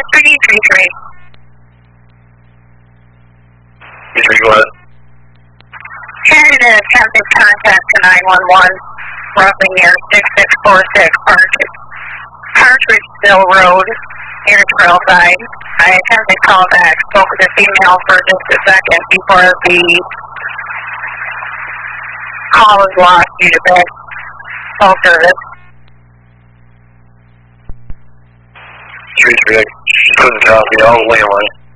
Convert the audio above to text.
333. 3 what? Headed in attempted contact to 911, roughly near 6646 Partridgeville Road, near Trailside. I attempted call back, spoke with the female for just a second before the call was lost due to bad cell service. 3-3, couldn't copy, I'll landline.